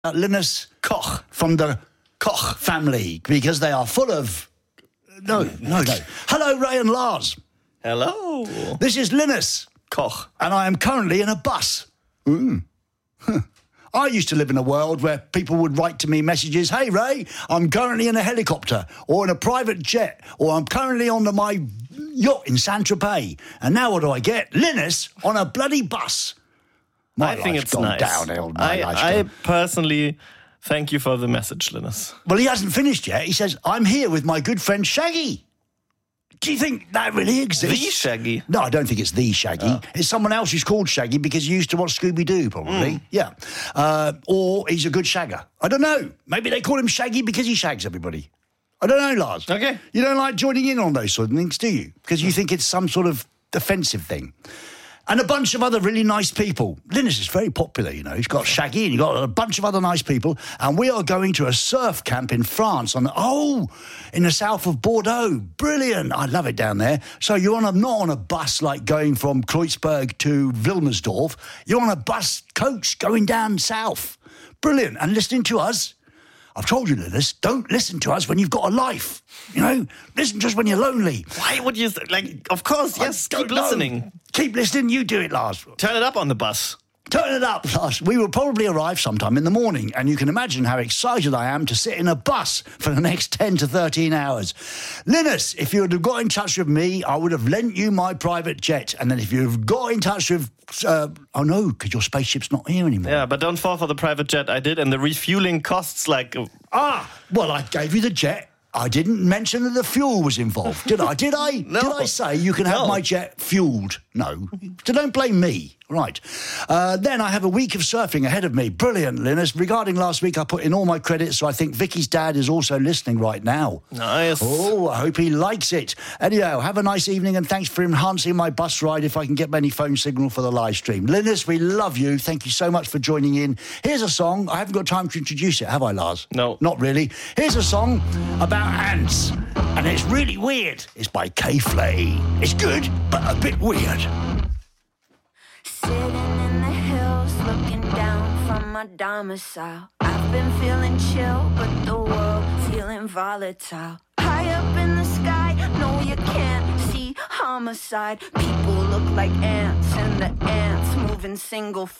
Linus Koch from the Koch family, because they are full of... No. Hello, Ray and Lars. Hello. This is Linus Koch. And I am currently in a bus. I used to live in a world where people would write to me messages, hey, Ray, I'm currently in a helicopter or in a private jet or I'm currently on my yacht in Saint-Tropez. And now what do I get? Linus on a bloody bus. I think it's nice. Downhill. I personally thank you for the message, Linus. Well, he hasn't finished yet. He says, I'm here with my good friend Shaggy. Do you think that really exists? The Shaggy? No, I don't think it's the Shaggy. Oh. It's someone else who's called Shaggy because he used to watch Scooby-Doo, probably. Yeah. Or he's a good shagger. I don't know. Maybe they call him Shaggy because he shags everybody. I don't know, Lars. Okay. You don't like joining in on those sort of things, do you? Because you think it's some sort of offensive thing. And a bunch of other really nice people. Linus is very popular, you know. He's got Shaggy and he's got a bunch of other nice people. And we are going to a surf camp in France in the south of Bordeaux. Brilliant. I love it down there. So you're not on a bus like going from Kreuzberg to Wilmersdorf. You're on a bus coach going down south. Brilliant. And listening to us. I've told you, Linus, don't listen to us when you've got a life. You know, listen to us when you're lonely. Why would you... of course, yes, keep listening. Keep listening, you do it, Lars. Turn it up on the bus. Turn it up, Lars. We will probably arrive sometime in the morning, and you can imagine how excited I am to sit in a bus for the next 10 to 13 hours. Linus, if you would have got in touch with me, I would have lent you my private jet. And then if you've got in touch with... because your spaceship's not here anymore. Yeah, but don't fall for the private jet I did, and the refueling costs like... Well, I gave you the jet. I didn't mention that the fuel was involved, did I? Did I? No. Did I say you can have my jet fueled? No. So don't blame me. Right. Then I have a week of surfing ahead of me. Brilliant, Linus. Regarding last week, I put in all my credits, so I think Vicky's dad is also listening right now. Nice. Oh, I hope he likes it. Anyhow, have a nice evening, and thanks for enhancing my bus ride if I can get any phone signal for the live stream. Linus, we love you. Thank you so much for joining in. Here's a song. I haven't got time to introduce it, have I, Lars? No. Not really. Here's a song about ants, and it's really weird. It's by K-Flay. It's good, but a bit weird. Sitting in the hills, looking down from my domicile. I've been feeling chill, but the world feeling volatile. High up in the sky, no you can't see homicide. People look like ants, and the ants move in single file.